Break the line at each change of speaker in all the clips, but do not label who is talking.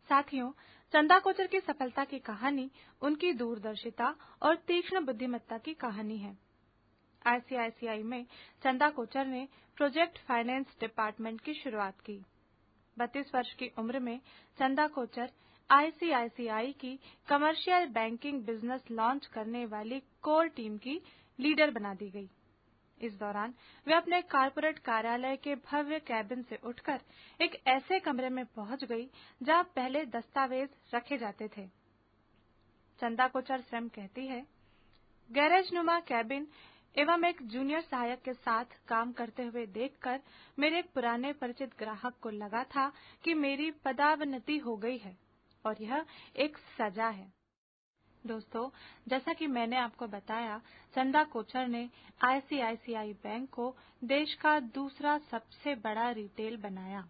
साथियों, चंदा कोचर की सफलता की कहानी उनकी दूरदर्शिता और तीक्ष्ण बुद्धिमत्ता की कहानी है। आईसीआईसीआई में चंदा कोचर ने प्रोजेक्ट फाइनेंस डिपार्टमेंट की शुरुआत की। 32 वर्ष की उम्र में चंदा कोचर आईसीआईसीआई की कमर्शियल बैंकिंग बिजनेस लॉन्च करने वाली कोर टीम की लीडर बना दी गई। इस दौरान वे अपने कॉर्पोरेट कार्यालय के भव्य कैबिन से उठकर एक ऐसे कमरे में पहुंच गई जहां पहले दस्तावेज रखे जाते थे। चंदा कोचर स्वयं कहती है, गैरेज नुमा कैबिन एवं एक जूनियर सहायक के साथ काम करते हुए देखकर मेरे एक पुराने परिचित ग्राहक को लगा था कि मेरी पदावनति हो गई है और यह एक सजा है। दोस्तों, जैसा कि मैंने आपको बताया, चंदा कोचर ने आईसीआईसीआई बैंक को देश का दूसरा सबसे बड़ा रिटेल बनाया।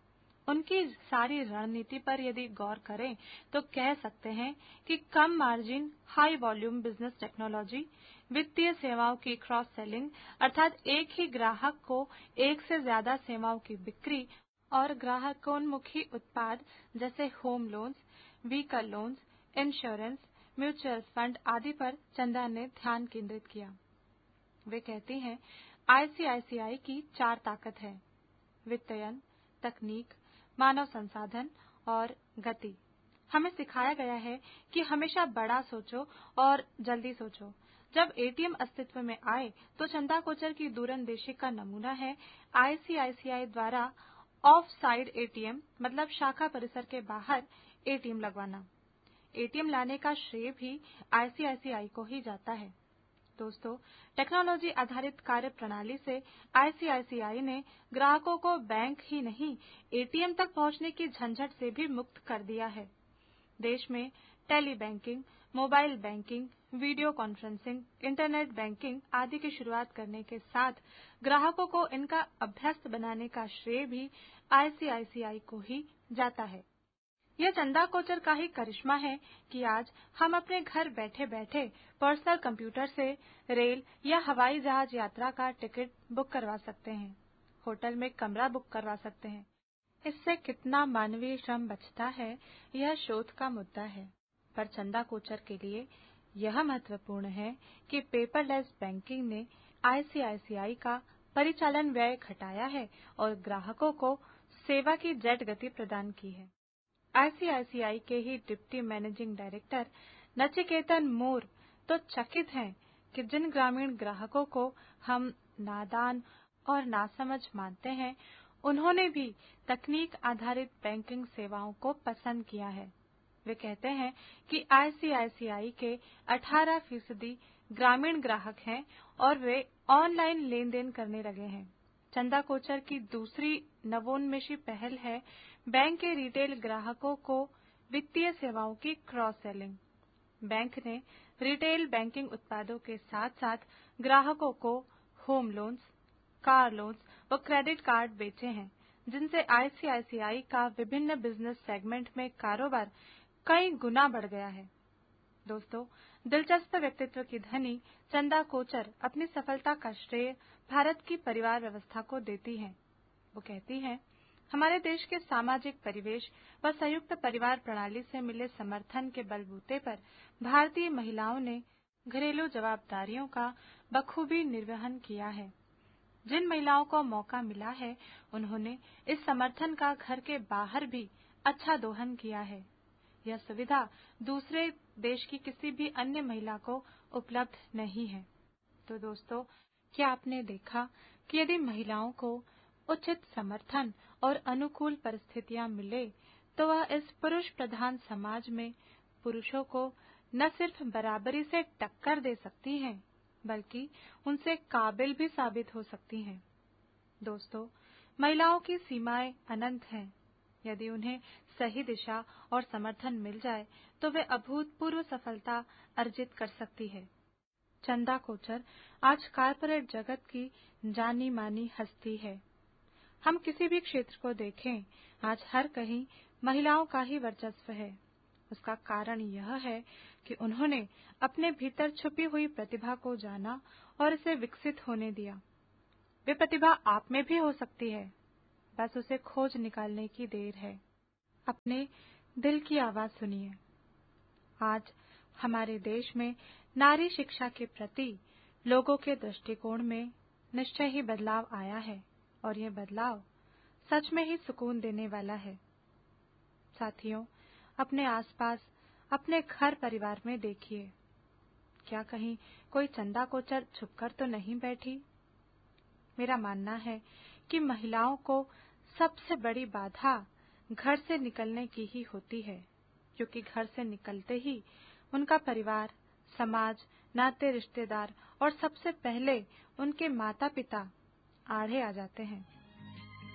उनकी सारी रणनीति पर यदि गौर करें तो कह सकते हैं कि कम margin, high volume business technology, वित्तीय सेवाओं की क्रॉस सेलिंग अर्थात एक ही ग्राहक को एक से ज्यादा सेवाओं की बिक्री और ग्राहकोन्मुखी उत्पाद जैसे home loans, vehicle loans, insurance, mutual fund आदि पर चंदा ने ध्यान केंद्रित किया। वे कहती हैं, आईसीआईसीआई की 4 ताकत है: वित्तयन, तकनीक, मानव संसाधन और गति। हमें सिखाया गया है कि हमेशा बड़ा सोचो और जल्दी सोचो। जब एटीएम अस्तित्व में आए तो चंदा कोचर की दूरंदेशी का नमूना है आईसीआईसीआई द्वारा ऑफ साइड एटीएम मतलब शाखा परिसर के बाहर एटीएम लगवाना। एटीएम लाने का श्रेय भी आईसीआईसीआई को ही जाता है। दोस्तों, टेक्नोलॉजी आधारित कार्य प्रणाली से आईसीआईसीआई ने ग्राहकों को बैंक ही नहीं, एटीएम तक पहुंचने की झंझट से भी मुक्त कर दिया है। देश में tele banking, mobile banking, video conferencing, internet banking आदि की शुरुआत करने के साथ ग्राहकों को इनका अभ्यस्त बनाने का श्रेय भी आईसीआईसीआई को ही जाता है। यह चंदा कोचर का ही करिश्मा है कि आज हम अपने घर बैठे बैठे पर्सनल कंप्यूटर से रेल या हवाई जहाज यात्रा का टिकट बुक करवा सकते हैं, होटल में कमरा बुक करवा सकते हैं। इससे कितना मानवीय श्रम बचता है, यह शोध का मुद्दा है। पर चंदा कोचर के लिए यह महत्वपूर्ण है कि पेपरलेस बैंकिंग ने आईसीआईसीआई का परिचालन व्यय घटाया है और ग्राहकों को सेवा की जेट गति प्रदान की है। आईसीआईसीआई के ही डिप्टी मैनेजिंग डायरेक्टर नचिकेतन मोर तो चकित हैं कि जिन ग्रामीण ग्राहकों को हम नादान और नासमझ मानते हैं, उन्होंने भी तकनीक आधारित बैंकिंग सेवाओं को पसंद किया है। वे कहते हैं कि आईसीआईसीआई के 18% ग्रामीण ग्राहक हैं और वे ऑनलाइन लेन देन करने लगे हैं। चंदा कोचर की दूसरी नवोन्मेषी पहल है बैंक के रिटेल ग्राहकों को वित्तीय सेवाओं की क्रॉस सेलिंग। बैंक ने रिटेल बैंकिंग उत्पादों के साथ साथ ग्राहकों को होम लोन्स, कार लोन्स व क्रेडिट कार्ड बेचे हैं, जिनसे आईसीआईसीआई का विभिन्न बिजनेस सेगमेंट में कारोबार कई गुना बढ़ गया है। दोस्तों, दिलचस्प व्यक्तित्व की धनी चंदा कोचर अपनी सफलता का श्रेय भारत की परिवार व्यवस्था को देती हैं। वो कहती हैं, हमारे देश के सामाजिक परिवेश व संयुक्त परिवार प्रणाली से मिले समर्थन के बलबूते पर भारतीय महिलाओं ने घरेलू जवाबदारियों का बखूबी निर्वहन किया है। जिन महिलाओं को मौका मिला है, उन्होंने इस समर्थन का घर के बाहर भी अच्छा दोहन किया है। यह सुविधा दूसरे देश की किसी भी अन्य महिला को उपलब्ध नहीं है। तो दोस्तों, क्या आपने देखा कि यदि महिलाओं को उचित समर्थन और अनुकूल परिस्थितियां मिले तो वह इस पुरुष प्रधान समाज में पुरुषों को न सिर्फ बराबरी से टक्कर दे सकती हैं, बल्कि उनसे काबिल भी साबित हो सकती हैं। दोस्तों, महिलाओं की सीमाएं अनंत हैं। यदि उन्हें सही दिशा और समर्थन मिल जाए तो वे अभूतपूर्व सफलता अर्जित कर सकती है। चंदा कोचर आज कॉर्पोरेट जगत की जानी मानी हस्ती है। हम किसी भी क्षेत्र को देखें, आज हर कहीं महिलाओं का ही वर्चस्व है। उसका कारण यह है कि उन्होंने अपने भीतर छुपी हुई प्रतिभा को जाना और इसे विकसित होने दिया। वे प्रतिभा आप में भी हो सकती है, बस उसे खोज निकालने की देर है। अपने दिल की आवाज सुनिए। आज हमारे देश में नारी शिक्षा के प्रति लोगों के दृष्टिकोण में निश्चय ही बदलाव आया है और यह बदलाव सच में ही सुकून देने वाला है। साथियों, अपने आसपास, अपने घर परिवार में देखिए, क्या कहीं कोई चंदा कोचर छुपकर तो नहीं बैठी? मेरा मानना है कि महिलाओं को सबसे बड़ी बाधा घर से निकलने की ही होती है, क्योंकि घर से निकलते ही उनका परिवार, समाज, नाते रिश्तेदार और सबसे पहले उनके माता पिता आड़े आ जाते हैं।